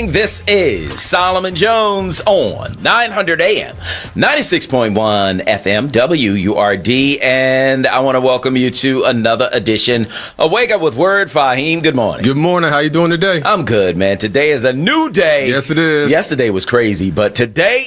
morning. This is Solomon Jones on 900 AM, 96.1 FM, WURD, and I want to welcome you to another edition of Wake Up with Word. Fahim, good morning. Good morning. How you doing today? I'm good, man. Today is a new day. Yes, it is. Yesterday was crazy, but today